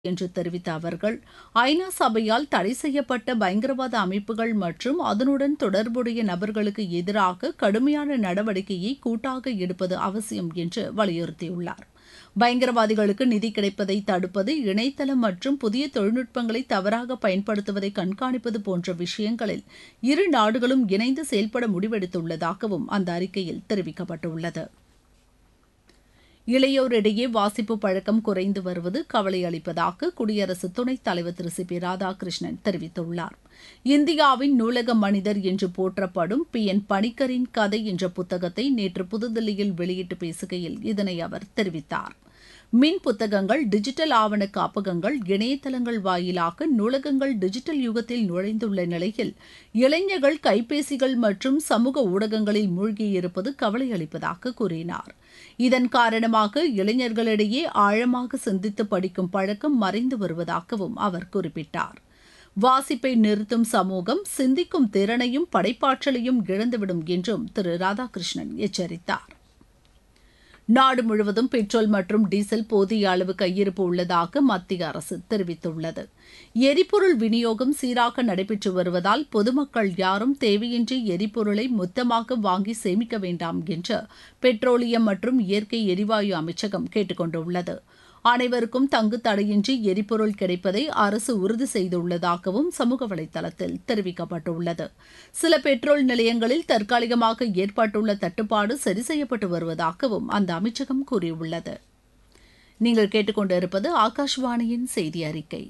என்று தெரிவித்த அவர்கள், ஐநா சபையால் தடை செய்யப்பட்ட பயங்கரவாத அமைப்புகள் மற்றும் அதனுடன் தொடர்புடைய நபர்களுக்கு எதிராக கடுமையான நடவடிக்கையை கூட்டாக எடுப்பது அவசியம் என்று வலியுறுத்தியுள்ளார். பயங்கரவாதிகளுக்கு நிதி கிடைப்பதை தடுப்பது, இணையதளம் மற்றும் புதிய தொழில்நுட்பங்களை தவறாக பயன்படுத்துவதை கண்காணிப்பது போன்ற விஷயங்களில் இரு நாடுகளும் இணைந்து செயல்பட முடிவெடுத்துள்ளதாகவும் அந்த அறிக்கையில் தெரிவிக்கப்பட்டுள்ளது. இளையோரிடையே வாசிப்பு பழக்கம் குறைந்து வருவது கவலை அளிப்பதாக குடியரசு துணைத் தலைவர் திரு சி பி ராதாகிருஷ்ணன் தெரிவித்துள்ளார். இந்தியாவின் நூலக மனிதர் என்று போற்றப்படும் என் பணிக்கரின் கதை என்ற புத்தகத்தை நேற்று புதுதில்லியில் வெளியிட்டு பேசுகையில் இதனை அவர் தெரிவித்தார். மின் புத்தகங்கள், டிஜிட்டல் ஆவண காப்பகங்கள், இணையதளங்கள் வாயிலாக நூலகங்கள் டிஜிட்டல் யுகத்தில் நுழைந்துள்ள நிலையில் இளைஞர்கள் கைபேசிகள் மற்றும் சமூக ஊடகங்களில் மூழ்கியிருப்பது கவலை அளிப்பதாக கூறினார். இதன் காரணமாக இளைஞர்களிடையே ஆழமாக சிந்தித்து படிக்கும் பழக்கம் மறைந்து வருவதாகவும் அவர் குறிப்பிட்டார். வாசிப்பை நிறுத்தும் சமூகம் சிந்திக்கும் திறனையும் படைப்பாற்றலையும் இழந்துவிடும் என்றும் திரு ராதாகிருஷ்ணன் எச்சரித்தார். நாடு முழுவதும் பெட்ரோல் மற்றும் டீசல் போதிய அளவு கையிருப்பு உள்ளதாக மத்திய அரசு தெரிவித்துள்ளது. எரிபொருள் விநியோகம் சீராக நடைபெற்று வருவதால் பொதுமக்கள் யாரும் தேவையின்றி எரிபொருளை மொத்தமாக வாங்கி சேமிக்க வேண்டாம் என்று பெட்ரோலியம் மற்றும் இயற்கை எரிவாயு அமைச்சகம் கேட்டுக் கொண்டுள்ளது. அனைவருக்கும் தங்கு தடையின்றி எரிபொருள் கிடைப்பதை அரசு உறுதி செய்துள்ளதாகவும் சமூக வலைதளத்தில் தெரிவிக்கப்பட்டுள்ளது. சில பெட்ரோல் நிலையங்களில் தற்காலிகமாக ஏற்பட்டுள்ள தட்டுப்பாடு சரி செய்யப்பட்டு வருவதாகவும் அந்த அமைச்சகம் கூறியுள்ளது. நீங்கள் கேட்டுக்கொண்டிருப்பது ஆகாஷ்வாணியின் செய்தி அறிக்கை.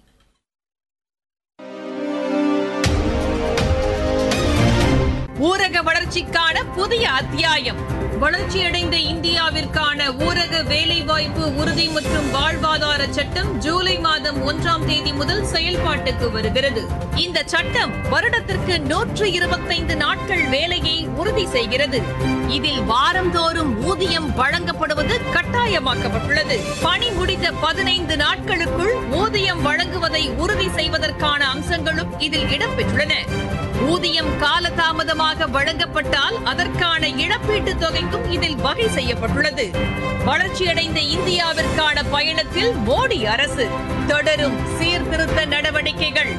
ஊரக வளர்ச்சிக்கான புதிய அத்தியாயம். வளர்ச்சியடைந்த இந்தியாவிற்கான ஊரக வேலைவாய்ப்பு உறுதி மற்றும் வாழ்வாதார சட்டம் ஜூலை மாதம் 1ஆம் தேதி முதல் செயல்பாட்டுக்கு வருகிறது. இந்த சட்டம் வருடத்திற்கு 125 நாட்கள் வேலையை உறுதி செய்கிறது. இதில் வாரந்தோறும் ஊதியம் வழங்கப்படுவது கட்டாயமாக்கப்பட்டுள்ளது. பணி முடிந்த 15 நாட்களுக்குள் ஊதியம் வழங்குவதை உறுதி செய்வதற்கான அம்சங்களும் இதில் இடம்பெற்றுள்ளன. ஊதியம் காலதாமதமாக வழங்கப்பட்டால் அதற்கான இழப்பீட்டுத் தொகைக்கும் இதில் வகை செய்யப்பட்டுள்ளது. வளர்ச்சியடைந்த இந்தியாவிற்கான பயணத்தில் மோடி அரசு தொடரும் சீர்திருத்த நடவடிக்கைகள்.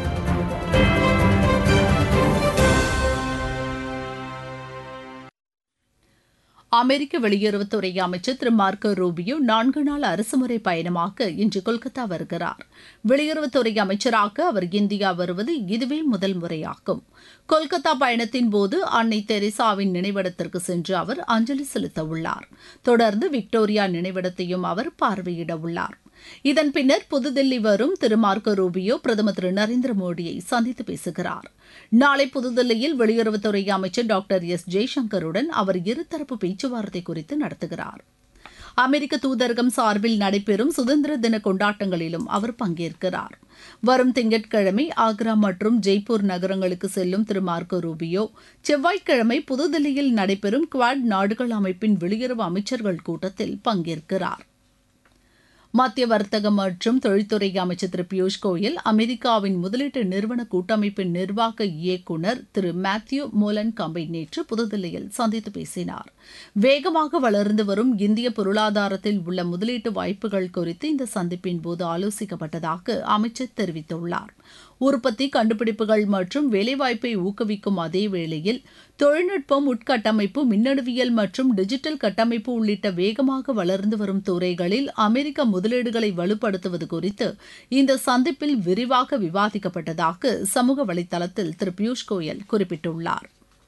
அமெரிக்க வெளியுறவுத்துறை அமைச்சர் திரு மார்க்கோ ரூபியோ 4 நாள் அரசுமுறை பயணமாக இன்று கொல்கத்தா வருகிறார். வெளியுறவுத்துறை அமைச்சராக அவர் இந்தியா வருவது இதுவே முதல் முறையாகும். கொல்கத்தா பயணத்தின் போது அன்னை தெரேசாவின் நினைவிடத்திற்கு சென்று அவர் அஞ்சலி செலுத்த உள்ளார். தொடர்ந்து விக்டோரியா நினைவிடத்தையும் அவர் பார்வையிட உள்ளார். இதன் பின்னர் புதுதில்லி வரும் திரு மார்க்கோ ரூபியோ பிரதமர் திரு நரேந்திர மோடியை சந்தித்து பேசுகிறார். நாளை புதுதில்லியில் வெளியுறவுத்துறை அமைச்சர் டாக்டர் எஸ் ஜெய்சங்கருடன் அவர் இருதரப்பு பேச்சுவார்த்தை குறித்து நடத்துகிறார். அமெரிக்க தூதரகம் சார்பில் நடைபெறும் சுதந்திர தின கொண்டாட்டங்களிலும் அவர் பங்கேற்கிறார். வரும் திங்கட்கிழமை ஆக்ரா மற்றும் ஜெய்ப்பூர் நகரங்களுக்கு செல்லும் திரு மார்க்கோ ரூபியோ செவ்வாய்க்கிழமை புதுதில்லியில் நடைபெறும் குவாட் நாடுகள் அமைப்பின் வெளியுறவு அமைச்சர்கள் கூட்டத்தில் பங்கேற்கிறார். மத்திய வர்த்தக மற்றும் தொழில்துறை அமைச்சர் திரு பியூஷ் கோயல் அமெரிக்காவின் முதலீட்டு நிறுவன கூட்டமைப்பின் நிர்வாக இயக்குநர் திரு மேத்யூ மோலன் கம்பை நேற்று புதுதில்லியில் சந்தித்து பேசினார். வேகமாக வளர்ந்து வரும் இந்திய பொருளாதாரத்தில் உள்ள முதலீட்டு வாய்ப்புகள் குறித்து இந்த சந்திப்பின் போது ஆலோசிக்கப்பட்டதாக அமைச்சர் தெரிவித்துள்ளார். உற்பத்தி, கண்டுபிடிப்புகள் மற்றும் வேலைவாய்ப்பை ஊக்குவிக்கும் அதே வேளையில் தொழில்நுட்பம், உட்கட்டமைப்பு, மின்னணுவியல் மற்றும் டிஜிட்டல் கட்டமைப்பு உள்ளிட்ட வேகமாக வளர்ந்து வரும் துறைகளில் அமெரிக்க முதலீடுகளை வலுப்படுத்துவது குறித்து இந்த சந்திப்பில் விரிவாக விவாதிக்கப்பட்டதாக சமூக வலைதளத்தில் திரு பியூஷ் கோயல் குறிப்பிட்டுள்ளார்.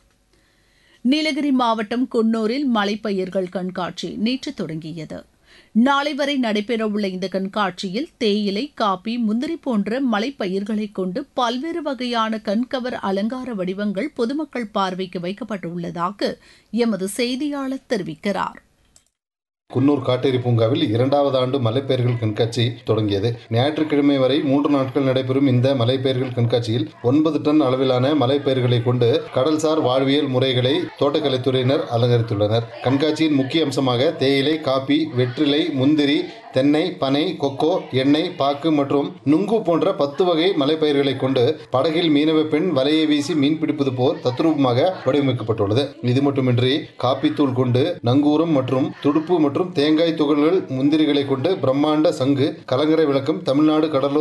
நீலகிரி மாவட்டம் குன்னூரில் மலைப்பயிர்கள் கண்காட்சி நேற்று தொடங்கியது. நாளை வரை நடைபெறவுள்ள இந்த கண்காட்சியில் தேயிலை, காபி, முந்திரி போன்ற மலைப்பயிர்களை கொண்டு பல்வேறு வகையான கண்கவர் அலங்கார வடிவங்கள் பொதுமக்கள் பார்வைக்கு வைக்கப்பட்டுள்ளதாக எமது செய்தியாளர் தெரிவிக்கிறார். குன்னூர் காட்டேரி பூங்காவில் 2வது ஆண்டு மலைப்பயிர்கள் கண்காட்சி தொடங்கியது. ஞாயிற்றுக்கிழமை வரை 3 நாட்கள் நடைபெறும் இந்த மலைப்பயிர்கள் கண்காட்சியில் 9 டன் அளவிலான மலைப்பயிர்களை கொண்டு கடல்சார் வாழ்வியல் முறைகளை தோட்டக்கலைத்துறையினர் அலங்கரித்துள்ளனர். கண்காட்சியின் முக்கிய அம்சமாக தேயிலை, காபி, வெற்றிலை, முந்திரி, தென்னை, பனை, கொக்கோ, எண்ணெய், பாக்கு மற்றும் நுங்கு போன்ற 10 வகை மலைப்பயிர்களை கொண்டு படகில் மீனவ பெண் வலையை வீசி மீன் பிடிப்பது போல் தத்ரூபமாக வடிவமைக்கப்பட்டுள்ளது. இது மட்டுமின்றி காப்பித்தூள் கொண்டு நங்கூரம் மற்றும் துடுப்பு மற்றும் தேங்காய் துகள்கள், முந்திரிகளை கொண்டு பிரம்மாண்ட சங்கு, கலங்கரை விளக்கம், தமிழ்நாடு கடலூர்